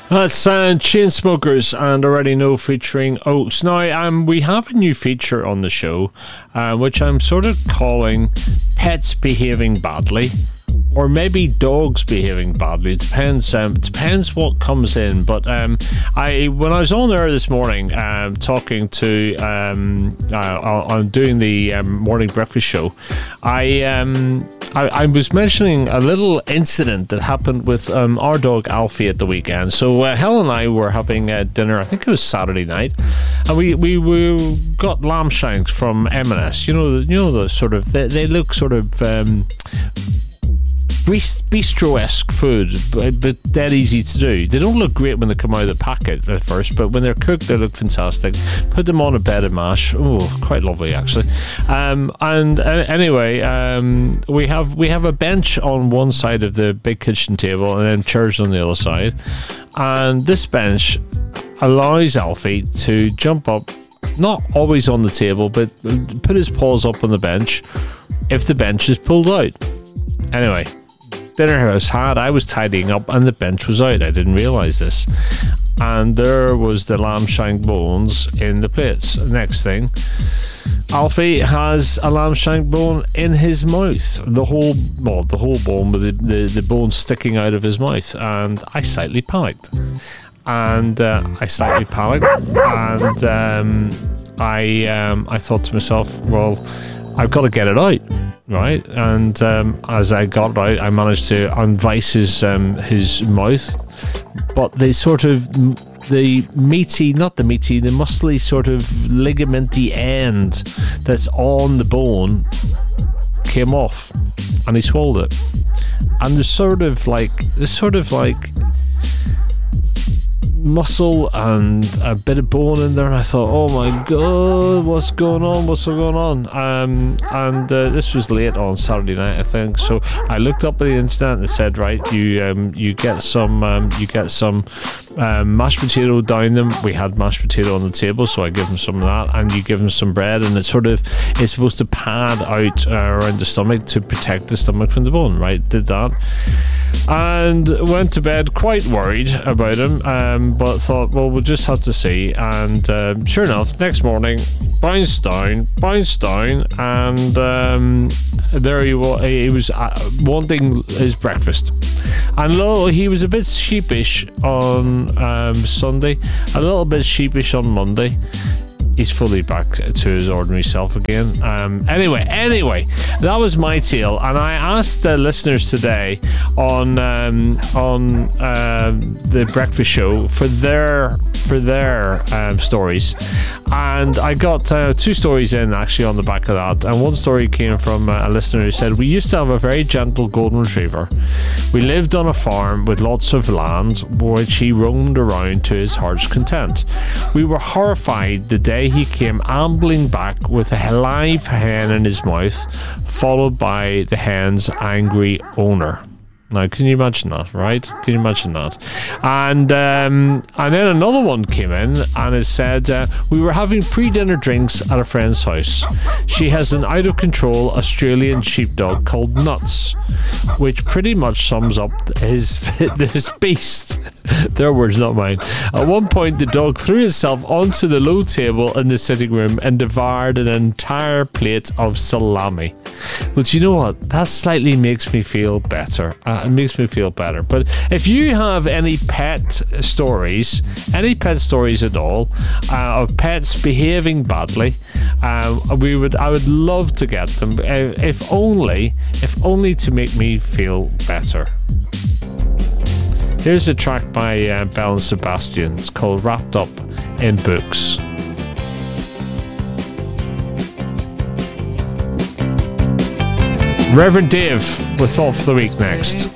That's Chainsmokers and Already Know featuring Oats. Now, we have a new feature on the show, which I'm sort of calling Pets Behaving Badly, or maybe Dogs Behaving Badly. It depends. Depends what comes in. But when I was on there this morning, talking to, I'm doing the morning breakfast show. I was mentioning a little incident that happened with our dog Alfie at the weekend. So Helen and I were having dinner. I think it was Saturday night, and we got lamb shanks from M&S. You know the sort of they look sort of bistro-esque food, but dead easy to do. They don't look great when they come out of the packet at first, but when they're cooked, they look fantastic. Put them on a bed of mash. Oh, quite lovely actually. Anyway, we have a bench on one side of the big kitchen table, and then chairs on the other side. And this bench allows Alfie to jump up, not always on the table, but put his paws up on the bench if the bench is pulled out. Anyway, dinner was had, I was tidying up, and the bench was out. I didn't realise this. And there was the lamb shank bones in the plates. Next thing, Alfie has a lamb shank bone in his mouth. The whole bone with the bone sticking out of his mouth. And I slightly panicked. And I thought to myself, well, I've got to get it out. Right, and as I got it out, I managed to unvice his mouth, but the muscly sort of ligamenty end that's on the bone came off, and he swallowed it. And there's sort of like muscle and a bit of bone in there, and I thought, oh my god, what's going on? This was late on Saturday night, I think. So I looked up at the internet and it said, right, you get some mashed potato down them. We had mashed potato on the table, so I give him some of that, and you give him some bread, and it's supposed to pad out around the stomach to protect the stomach from the bone. Right, did that, and went to bed quite worried about him, but thought, well, we'll just have to see. And sure enough, next morning, bounced down, and there he was wanting his breakfast. And lo, he was a bit sheepish on Sunday, a little bit sheepish on Monday. He's fully back to his ordinary self again. Anyway, that was my tale, and I asked the listeners today on the breakfast show for their stories, and I got 2 stories in actually on the back of that. And one story came from a listener who said, we used to have a very gentle golden retriever. We lived on a farm with lots of land, which he roamed around to his heart's content. We were horrified the day he came ambling back with a live hen in his mouth, followed by the hen's angry owner. Now, can you imagine that, right? Can you imagine that? And then another one came in, and it said, we were having pre-dinner drinks at a friend's house. She has an out-of-control Australian sheepdog called Nuts, which pretty much sums up this beast. Their words, not mine. At one point, the dog threw itself onto the low table in the sitting room and devoured an entire plate of salami. But you know what? That slightly makes me feel better. It makes me feel better. But if you have any pet stories at all, of pets behaving badly, I would love to get them. If only to make me feel better. Here's a track by Belle and Sebastian. It's called Wrapped Up in Books. Reverend Dave with Thought for the Week next.